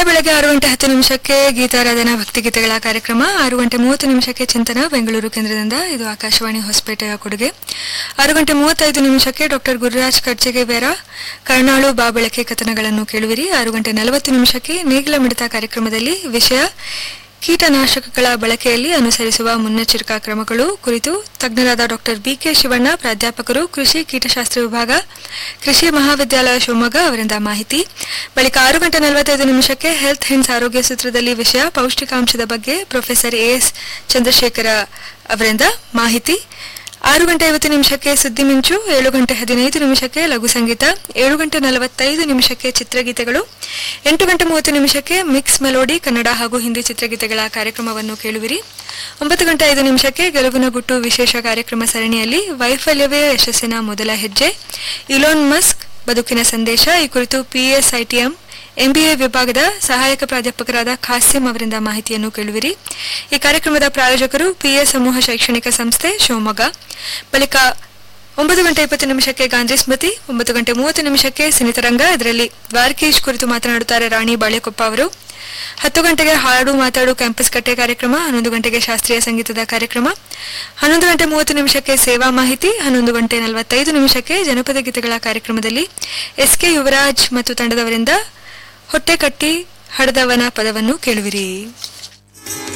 ಬೆಳಗ್ಗೆ 6:10 ಗೀತಾರಾಧನಾ ಭಕ್ತಿಗೀತೆಗಳ ಕಾರ್ಯಕ್ರಮ. 6:30 ಚಿಂತನ ಬೆಂಗಳೂರು ಕೇಂದ್ರದಿಂದ. ಇದು ಆಕಾಶವಾಣಿ ಹೊಸಪೇಟೆಯ ಕೊಡುಗೆ. 6:35 ಡಾಕ್ಟರ್ ಗುರುರಾಜ್ ಕರ್ಜೆಗೆಬೇರ ಕರ್ನಾಳು ಬಾಬೆಳಕೆ ಕಥನಗಳನ್ನು ಕೇಳುವಿರಿ. 6:40 ನೇಗಿಲ ಮಿಡಿತ ಕಾರ್ಯಕ್ರಮದಲ್ಲಿ ವಿಷಯ ಕೀಟನಾಶಕಗಳ ಬಳಕೆಯಲ್ಲಿ ಅನುಸರಿಸುವ ಮುನ್ನೆಚ್ಚರಿಕಾ ಕ್ರಮಗಳು ಕುರಿತು ತಜ್ಞರಾದ ಡಾಕ್ಟರ್ ಬಿಕೆ ಶಿವಣ್ಣ, ಪ್ರಾಧ್ಯಾಪಕರು, ಕೃಷಿ ಕೀಟಶಾಸ್ತ್ರ ವಿಭಾಗ, ಕೃಷಿ ಮಹಾವಿದ್ಯಾಲಯ ಶಿವಮೊಗ್ಗ ಅವರಿಂದ ಮಾಹಿತಿ. ಬಳಿಕ 6:45 ಹೆಲ್ತ್ ಹಿಂಡ್ಸ್ ಆರೋಗ್ಯ ಸೂತ್ರದಲ್ಲಿ ವಿಷಯ ಪೌಷ್ಟಿಕಾಂಶದ ಬಗ್ಗೆ ಪ್ರೊಫೆಸರ್ ಎಎಸ್ ಚಂದ್ರಶೇಖರ ಅವರಿಂದ ಮಾಹಿತಿ. 6:50 ಸುದ್ದಿ ಮಿಂಚು, 7:15 ಲಘು ಸಂಗೀತ, 7:45 ಚಿತ್ರಗೀತೆಗಳು, 8:30 ಮಿಕ್ಸ್ ಮೆಲೋಡಿ ಕನ್ನಡ ಹಾಗೂ ಹಿಂದಿ ಚಿತ್ರಗೀತೆಗಳ ಕಾರ್ಯಕ್ರಮವನ್ನು ಕೇಳುವಿರಿ. 9:05 ಗೆಲುವಿನ ಗುಟ್ಟು ವಿಶೇಷ ಕಾರ್ಯಕ್ರಮ ಸರಣಿಯಲ್ಲಿ ವೈಫಲ್ಯವೇ ಯಶಸ್ಸಿನ ಮೊದಲ ಹೆಜ್ಜೆ, ಇಲೋನ್ ಮಸ್ಕ್ ಬದುಕಿನ ಸಂದೇಶ, ಈ ಕುರಿತು ಪಿಎಸ್ಐಟಿಎಂ ಎಂಬಿಎ ವಿಭಾಗದ ಸಹಾಯಕ ಪ್ರಾಧ್ಯಾಪಕರಾದ ಖಾಸಿಂ ಅವರಿಂದ ಮಾಹಿತಿಯನ್ನು ಕೇಳುವಿರಿ. ಈ ಕಾರ್ಯಕ್ರಮದ ಪ್ರಾಯೋಜಕರು ಪಿಎಸ್ ಸಮೂಹ ಶೈಕ್ಷಣಿಕ ಸಂಸ್ಥೆ ಶಿವಮೊಗ್ಗ. ಬಳಿಕ 9:20 ಗಾಂಧಿ ಸ್ಮೃತಿ, 9:30 ಸಿನಿತರಂಗ, ಇದರಲ್ಲಿ ದ್ವಾರಕೀಶ್ ಕುರಿತು ಮಾತನಾಡುತ್ತಾರೆ ರಾಣಿ ಬಾಳೆಕೊಪ್ಪ ಅವರು. 10 ಗಂಟೆಗೆ ಹಾಡು ಮಾತಾಡು ಕ್ಯಾಂಪಸ್ ಕಟ್ಟೆ ಕಾರ್ಯಕ್ರಮ, 11 ಗಂಟೆಗೆ ಶಾಸ್ತ್ರೀಯ ಸಂಗೀತದ ಕಾರ್ಯಕ್ರಮ, 11:30 ಸೇವಾ ಮಾಹಿತಿ, 11:45 ಜನಪದ ಗೀತೆಗಳ ಕಾರ್ಯಕ್ರಮದಲ್ಲಿ ಎಸ್ಕೆ ಯುವರಾಜ್ ಮತ್ತು ತಂಡದವರಿಂದ ಹೊಟ್ಟೆ ಕಟ್ಟಿ ಹಡದವನ ಪದವನ್ನು ಕೇಳುವಿರಿ.